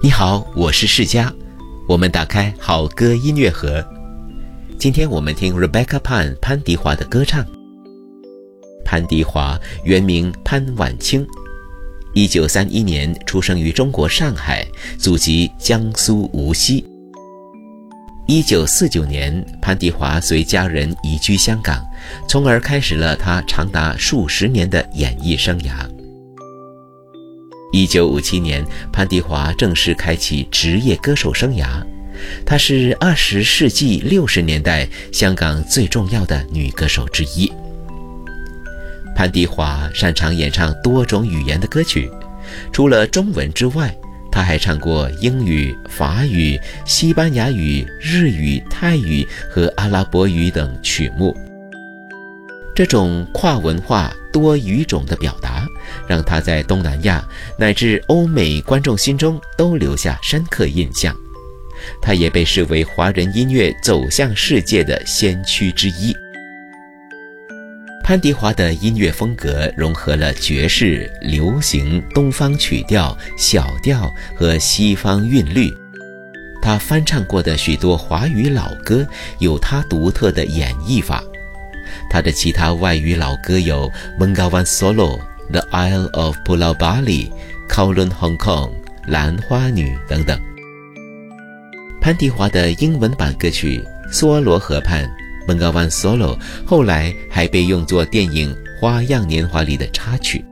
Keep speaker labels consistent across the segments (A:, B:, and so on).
A: 你好，我是世嘉，我们打开好歌音乐盒。今天我们听 Rebecca Pan 潘迪华的歌唱。潘迪华原名潘婉清，1931年出生于中国上海，祖籍江苏无锡。1949年，潘迪华随家人移居香港，从而开始了他长达数十年的演艺生涯。1957年，潘迪华正式开启职业歌手生涯。她是20世纪60年代香港最重要的女歌手之一。潘迪华擅长演唱多种语言的歌曲，除了中文之外，她还唱过英语、法语、西班牙语、日语、泰语和阿拉伯语等曲目。这种跨文化多语种的表达，让她在东南亚乃至欧美观众心中都留下深刻印象。她也被视为华人音乐走向世界的先驱之一。潘迪华的音乐风格融合了爵士、流行、东方曲调、小调和西方韵律。他翻唱过的许多华语老歌有他独特的演绎法。他的其他外语老歌有 Bengawan Solo、The Isle of Pulau Bali、Kowloon Hong Kong、兰花女等等。潘迪华的英文版歌曲《梭罗河畔》Bengawan Solo 后来还被用作电影《花样年华》里的插曲。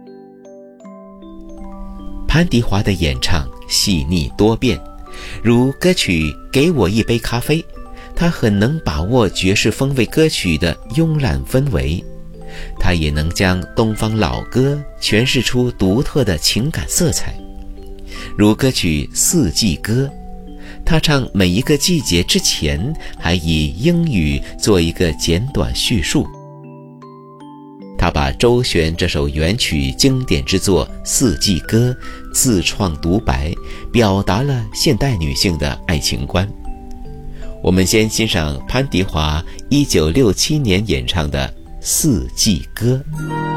A: 潘迪华的演唱细腻多变，如歌曲《给我一杯咖啡》，他很能把握爵士风味歌曲的慵懒氛围，他也能将东方老歌诠释出独特的情感色彩。如歌曲《四季歌》，他唱每一个季节之前还以英语做一个简短叙述。他把周璇这首原曲经典之作《四季歌》自创独白，表达了现代女性的爱情观。我们先欣赏潘迪华1967年演唱的《四季歌》。